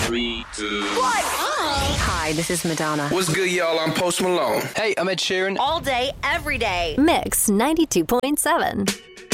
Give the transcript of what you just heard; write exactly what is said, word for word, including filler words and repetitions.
Three, two, one. Hi, this is Madonna. What's good, y'all? I'm Post Malone. Hey, I'm Ed Sheeran. All day, every day. Mix ninety-two point seven.